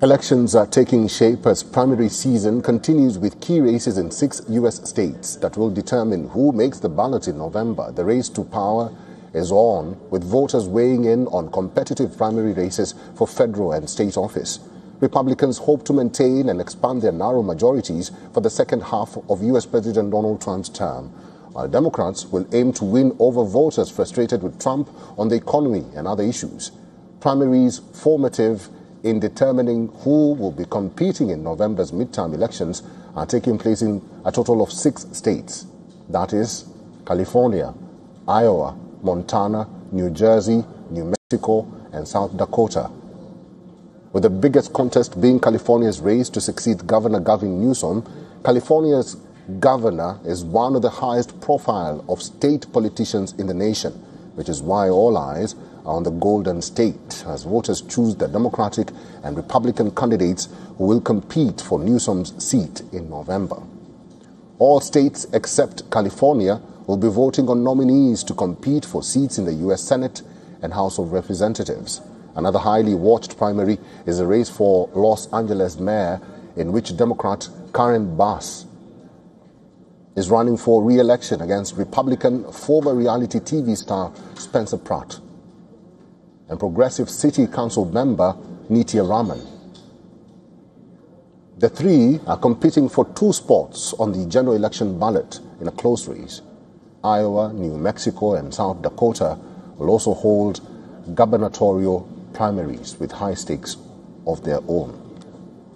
Elections are taking shape as primary season continues with key races in 6 U.S. states that will determine who makes the ballot in November. The race to power is on, with voters weighing in on competitive primary races for federal and state office. Republicans hope to maintain and expand their narrow majorities for the second half of U.S. President Donald Trump's term, while Democrats will aim to win over voters frustrated with Trump on the economy and other issues. Primaries formative in determining who will be competing in November's midterm elections are taking place in a total of 6 states. That is California, Iowa, Montana, New Jersey, New Mexico, and South Dakota. With the biggest contest being California's race to succeed Governor Gavin Newsom, California's governor is one of the highest profile of state politicians in the nation, which is why all eyes are on the Golden State as voters choose the Democratic and Republican candidates who will compete for Newsom's seat in November. All states except California will be voting on nominees to compete for seats in the U.S. Senate and House of Representatives. Another highly watched primary is a race for Los Angeles mayor, in which Democrat Karen Bass is running for re-election against Republican former reality TV star Spencer Pratt and Progressive City Council member Nitya Raman. The three are competing for 2 spots on the general election ballot in a close race. Iowa, New Mexico, and South Dakota will also hold gubernatorial primaries with high stakes of their own.